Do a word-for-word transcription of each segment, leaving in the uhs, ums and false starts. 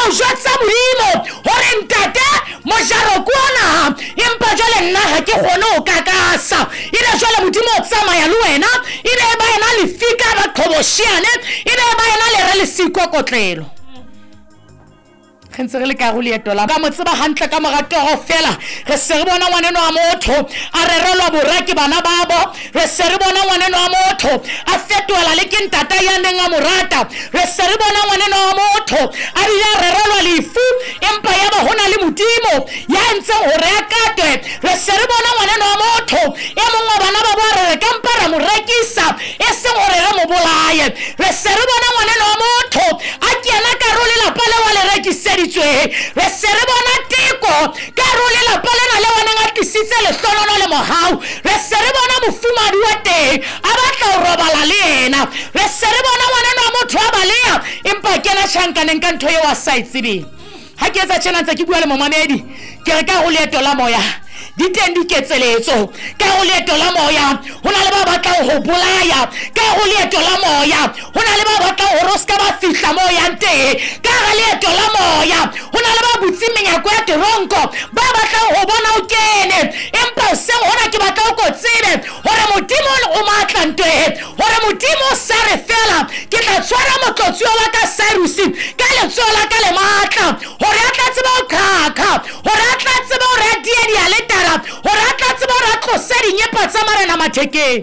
o jwetsa modimo hore ntate mojaro kwana empa jwale nna ha ke kgone ho kakasa ile jwale modimo o tsamaya le wena ile ba ena le fika ba qhoboshiane ile ba ena le re le sikokotlelo khentse re le ka go leeto la ka mo tseba hantle ka morato go fela re se re bona ngwaneno wa motho a rerelwa boraki bana babo re se re bona ngwaneno wa motho a fetola le ke ntata ya neng a morata re se re bona ngwaneno wa motho a bile rerelwa lefu empa ya ba hona le modimo ya ntse ho re akatwe re se re bona ngwaneno wa motho e mongwe bana ba ba re ka mpara morekisa e se gore re mo bolaye re se re bona ngwaneno wa motho a kena ka role la pale wa le rekisedi re se re bona teko ka role la pale na le wana ga tlisitse le hlonono le mohau re se re bona mofumadi wa teng a batla ho robala le yena re se re bona ngwaneno wa motho a balea empa kena tjhankaneng ka ntho eo a sa itsebeng ha ke etsa tjena ntse ke bua le momamedi ke re ka go leeto la moya di teng diketseletso ka go leeto la moya ho na le ba batlang ho bolaya ka go leeto la moya ho na le ba batlang ho roska ba fihla mo yang teng ka ga leeto la moya ho na le ba butsi menyako ya teronko ba batlang ho bona o kene empa o seng hona ke batla o ko tsebe hore modimo o matla ntwe hore modimo sa re fela ke tla tshwara motlotsi wa ka Cyrus ka letsoho la ka le matla hore a tla tseba o khakha hore a tla tseba o radia dialetara hore a tla tseba o ra tlose dinyepa tsa marena mathekeng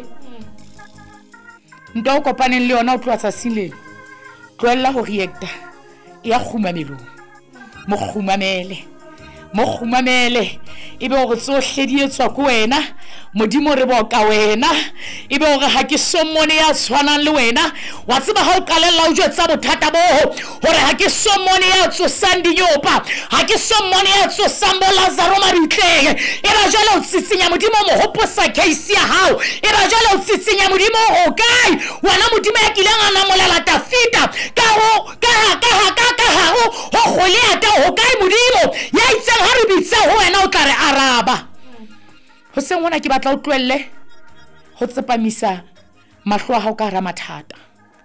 ntwa o kopaneng le yona o tloa tsatsing leno tlohella ho reacta ya kgumamelo mo kgumamele mo kgumamele ebe o re tsohle di etswa ko wena modimo re boka wena ebe o re ha ke so mmone ya tshwanang le wena wa tseba ha o qalella o jwetsa bothata bo hore ha ke so mmone ya tsosang dinyopa ha ke so mmone ya tsosang bo Lazaro mabitleng ebe jwale o tsitsinya modimo mo hoposa case ya hao ebe jwale o tsitsinya modimo ho kae wena modimo ya kileng a namolela tafita ka ho ka ha ka ha ka ka ha ho ho kgoliata ho kae modimo ya itseng ha re bitsa ho wena o tla re araba ho seng hona ke batla o tlohelle ho tsepamisa mahlo a hao ka hara mathata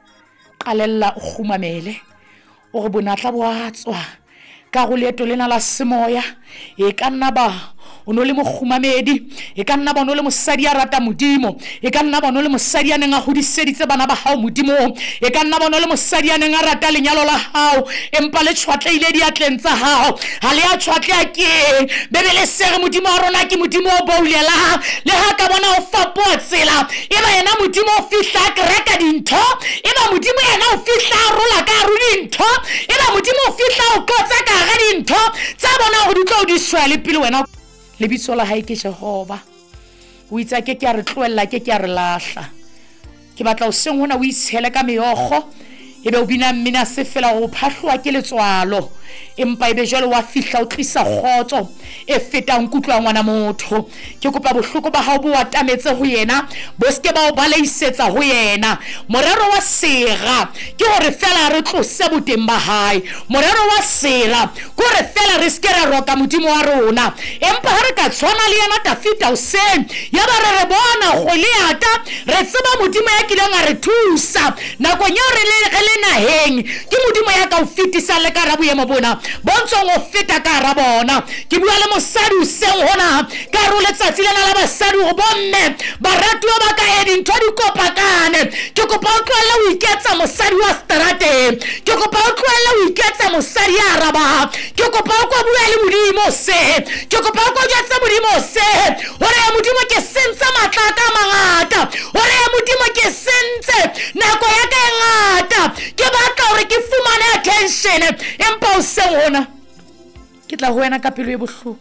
qalella o kgumamele o re bonatla bo a tswa ka go leeto lena la semoya e ka nna ba o no le mogumamedi e ka nna ba o no le mosadi ya rata modimo e ka nna ba o no le mosadi ya neng a hodiseditse bana ba hao modimo e ka nna ba o no le mosadi ya neng a rata lenyalo la hao empa le tshwatleile diatleng tsa hao ha le a tshwatlea ke bebe le sere modimo wa rona ke modimo o boulela le ha ka bona o fapoa tsela eba yena modimo o fihla a reka dintho eba modimo yena o fihla a rola ka hare dintho eba modimo o fihla o tlotsa ka hare dintho tsa bona go di tlo di swa le pele wena lebitso la hae ke Jehova o itse ke ke a re tlohella ke ke a re lahla ke batla o seng hona o itshele ka meogo ebe o bina mmina se fela o phahlwa ke letswalo empa ebe jalo wa fihla o tlisa khotso e fetang kutlwa ngwana motho ke kopa bohloko ba hao bo atametse ho yena bo ske ba o baleisetsa ho yena morero wa sera ke hore fela re tlose boteng ba hae morero wa sera ke hore fela re ske ra roka modimo wa rona empa ha re ka tshwana le yena Dafita o seng ya ba re re bona Goliata re tseba modimo ya kileng a re thusa nakong ya re le le naheng ke modimo ya ka o fitisa le ka ra boemo bona bontsong o feta ka ra bona ke bua le mosadi o seng hona ka ro letsatsi lena la basadi go bomme baratuwa ba ka e dintho di kopakane ke kopa o tlohelle o iketsa mosadi wa strateng ke kopa o tlohelle o iketsa mosadi ya araba ke kopa o kwa bua le modimo se ke kopa o kwa jwetsa modimo se hore modimo ke sentse matla ka mangata hore modimo ke sentse nako ya ka e ngata ke batla hore ke fumane attention empa o seng hona ke tla ho wena ka pelo e bohloko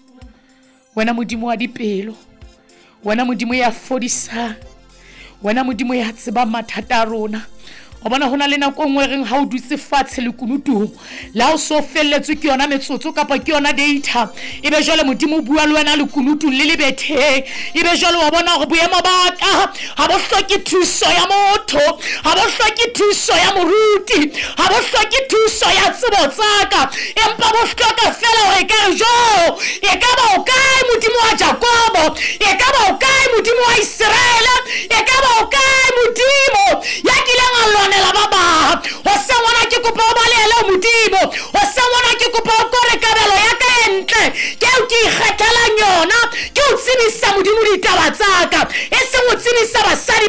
wena modimo wa dipelo wena modimo ya fodisa wena modimo ya tseba mathata a rona o bona hona le nako ngwe reng ha o dutse fatshe le kunutu la o so felletswe ke yona metsotso kapa ke yona data ebe jwale modimo bua le wena le kunutu le le bethe ebe jwale wa bona go boemo ba ka ha bo hloke thuso ya motho ha bo hloke thuso ya moruti ha bo hloke thuso ya tsebo tsaka empa bo hloka fela hore ka jo e ka ba o kae modimo wa Jakobo e ka ba o kae modimo wa Israel e ka ba o kae modimo ya kileng a lona la baba o se ngwana ke kopa o balele modimo o se ngwana ke o ke ikgethelang yona ke o tsebisa modimo ditaba tsaka e seng o tsebisa basadi